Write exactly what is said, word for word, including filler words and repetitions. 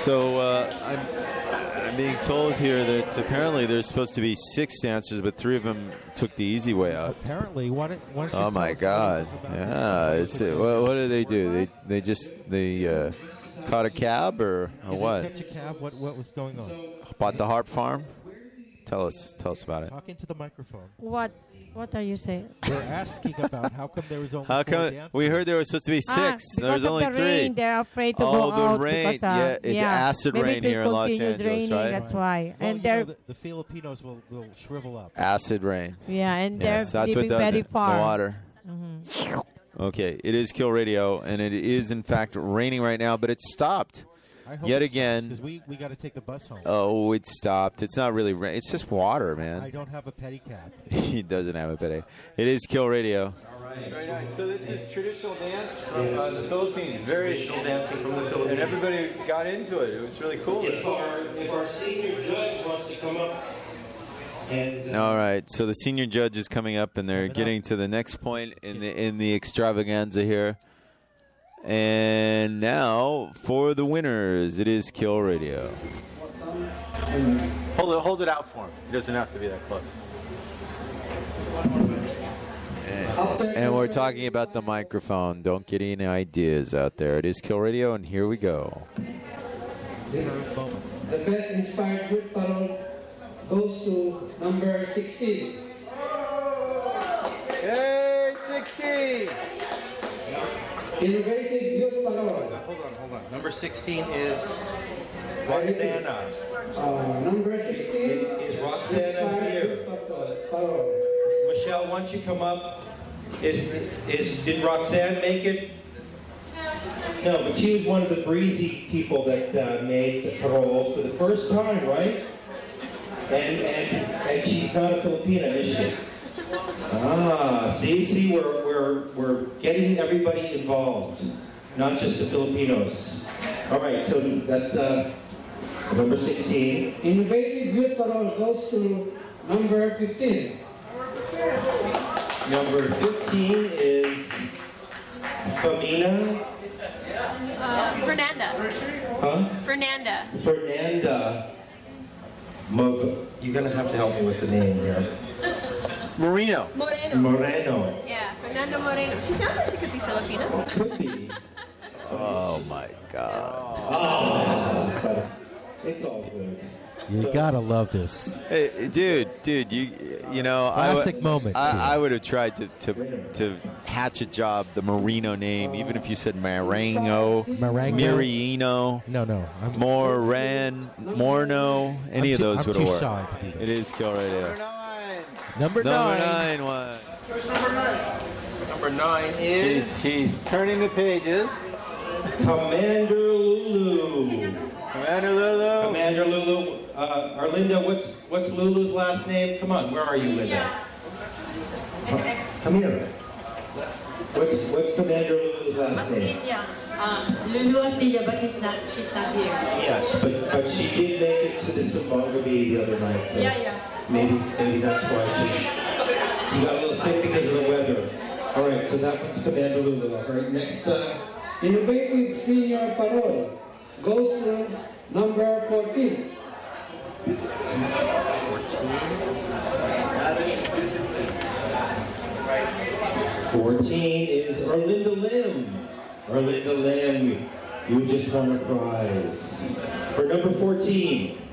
So uh, I'm, I'm being told here that apparently there's supposed to be six dancers, but three of them took the easy way out. Apparently, why don't, why don't you Oh tell my us God! about Yeah, this? it's uh, what, what did they do? They they just they uh, caught a cab or, or Did what? they catch a cab? What what was going on? Bought the harp farm? Tell us, tell us about it. Talk into the microphone. What what are you saying? We're asking about how come there was only How four come dancers? we heard there was supposed to be Ah, six? because There's of only the three. rain, they're afraid to oh, go the out. rain! Because, uh, yeah, it's yeah. acid Maybe rain it will here in Los continue Angeles, raining, right? That's why. Well, and you they're know, the, the Filipinos will, will shrivel up. Acid rain. yeah, and Yes, they're that's what living does very it. far. The water. Mhm. Okay, it is Kill Radio, and it is in fact raining right now, but it stopped. I hope Yet it again. because we, we got to take the bus home. Oh, it stopped. It's not really rain. It's just water, I man. don't have a pedicab. He doesn't have a pity. It is Kill Radio. Very nice. So this is traditional dance from uh, the Philippines. Very traditional dancing from the Philippines. And everybody got into it. It was really cool. If our, if our senior judge wants to come up and... Uh, All right, so the senior judge is coming up, and they're getting to the next point in the in the extravaganza here. And now for the winners, it is Kill Radio. Hold it, hold it out for him. He doesn't have to be that close. And, and we're talking about the microphone. Don't get any ideas out there. It is Kill Radio, and here we go. The best inspired group parole goes to number sixteen. Yay, sixteen! Innovative youth parole. hold on, hold on. Number sixteen is Roxana. Uh, number sixteen Is Roxana inspired here? youth parole. Michelle, why don't you come up? Is is did Roxanne make it? No, but she was one of the breezy people that uh, made the paroles for the first time, right? And and and she's not a Filipina, is she? Ah, see, see, we're we're we're getting everybody involved, not just the Filipinos. All right, so that's uh, number sixteen. Innovative youth parole goes to number fifteen. Number fifteen is Famina. Uh, Fernanda. Huh? Fernanda. Fernanda. Mov- You're going to have to help me with the name here. Marino. Moreno. Moreno. Yeah, Fernanda Moreno. She sounds like she could be Filipino. Could be. Oh, my God. Oh, but it's all good. You So- gotta love this. Hey, dude, dude, you you know, Classic I, moment, I, too. I would have tried to, to to hatch a job, the Marino name, even if you said Marengo, Marengo? Mirino, No, no. I'm, Moran, Morno, any I'm of too- those I'm would too have worked. shy to do that. It is Kill Radio. Number Number nine. nine one. Number nine He's, is he's turning the pages. Commander Lulu. Commander Lulu. Commander Lulu. Uh, Arlinda, what's what's Lulu's last name? Come on, where are you, Linda? Come here. What's what's Commander Lulu's last name? Yeah. Um, Lulu Astilla, but he's not. She's not here. Yes, but but she did make it to the Simbanga Bee the other night, so Yeah, yeah. maybe maybe that's why she she got a little sick because of the weather. All right, so that one's Commander Lulu. All right, next. Uh, Innovative senior parole goes to number fourteen. fourteen is Erlinda Lim. Erlinda Lim, you just won a prize. For number fourteen,